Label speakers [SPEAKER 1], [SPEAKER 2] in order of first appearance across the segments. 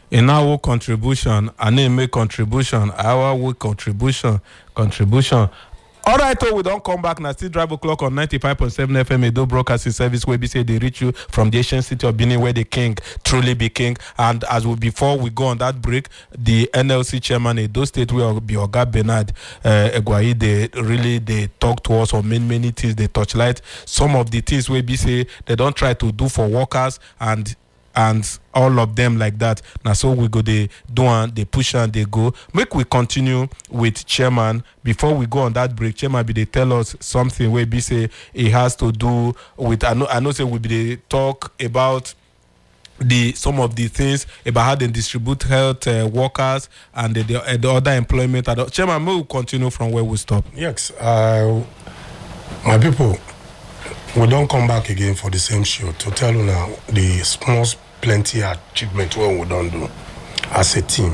[SPEAKER 1] In our contribution, I need make contribution. Our work contribution. All right, so we don't come back now. Still drive o'clock on 95.7 FM Edo Broadcasting Service where we say they reach you from the ancient city of Benin where the king truly be king. And before we go on that break, the NLC chairman Edo State will be Oga Bernard Egwayi. They talk to us on many things. They touchlight some of the things where we say they don't try to do for workers and all of them like that. Now so we go they do and they push and they go. Make we continue with chairman before we go on that break. Chairman be they tell us something where be say it has to do with I know say we be they talk about some of the things about how they distribute health workers and the other employment. Chairman, we will continue from where we stop.
[SPEAKER 2] Yes, my people, we don't come back again for the same show to tell you now the small plenty achievement what we don't do as a team.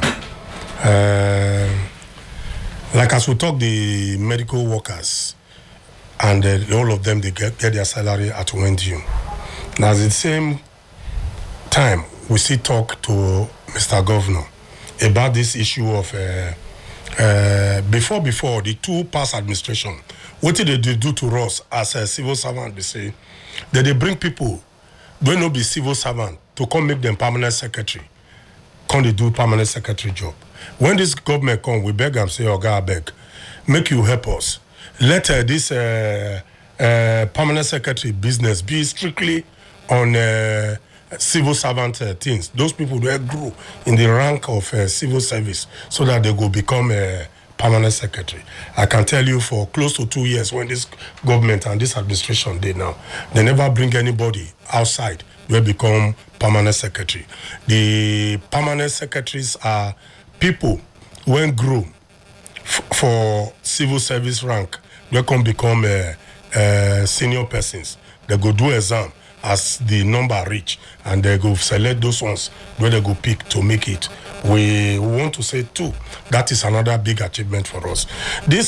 [SPEAKER 2] Like as we talk, the medical workers and all of them they get their salary at when due. Now at the same time, we still talk to Mr. Governor about this issue of before the two past administration. What did they do to us as a civil servant? They say that they bring people when not be civil servant to come make them permanent secretary. Come they do permanent secretary job. When this government come, we beg them say, "Oga, I beg, make you help us. Let this permanent secretary business be strictly on civil servant things. Those people will grow in the rank of civil service so that they go become a permanent secretary." I can tell you for close to 2 years when this government and this administration they now, they never bring anybody outside will become permanent secretary. The permanent secretaries are people when grow for civil service rank, they can become senior persons. They go do exam as the number reach and they go select those ones where they go pick to make it. We want to say too, that is another big achievement for us. This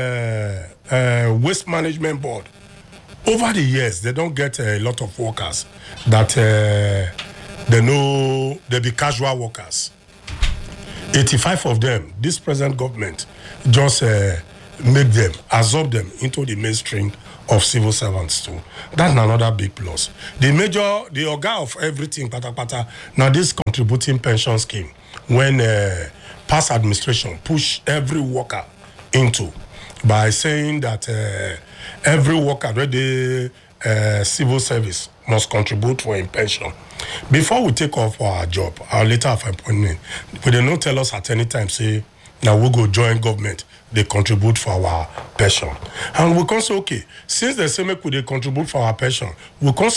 [SPEAKER 2] waste management board, over the years, they don't get a lot of workers that they know they be casual workers. 85 of them, this present government just make them, absorb them into the mainstream of civil servants too. That's another big plus. The organ of everything, pata, now this contributing pension scheme, when past administration push every worker into by saying that every worker ready civil service must contribute for a pension. Before we take off our job, our letter of appointment, they don't tell us at any time, say, now we go join government, they contribute for our pension. And we can say, okay, since they say make we they contribute for our pension, we can